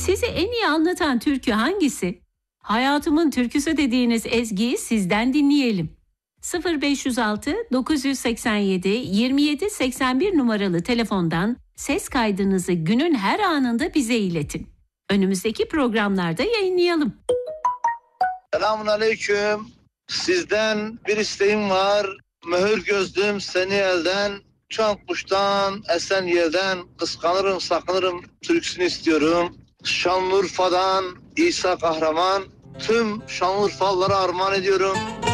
Sizi en iyi anlatan türkü hangisi? Hayatımın türküsü dediğiniz ezgiyi sizden dinleyelim. 0506 987 27 81 numaralı telefondan ses kaydınızı günün her anında bize iletin. Önümüzdeki programlarda yayınlayalım. Selamünaleyküm. Sizden bir isteğim var. Mühür gözlüm seni elden, uçan kuştan, esen yerden, kıskanırım sakınırım türküsünü istiyorum. Şanlıurfa'dan İsa Kahraman, tüm Şanlıurfalılara armağan ediyorum.